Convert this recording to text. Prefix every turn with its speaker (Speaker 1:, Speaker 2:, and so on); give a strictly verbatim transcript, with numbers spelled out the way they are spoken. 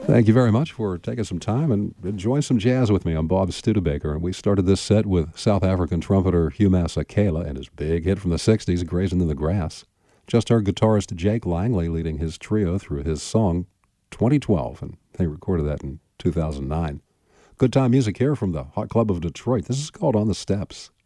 Speaker 1: Thank you very much for taking some time and enjoying some jazz with me. I'm Bob Studebaker, and we started this set with South African trumpeter Hugh Masekela and his big hit from the sixties, Grazing in the Grass. Just heard guitarist Jake Langley leading his trio through his song twenty twelve, and they recorded that in two thousand nine. Good time music here from the Hot Club of Detroit. This is called On the Steps.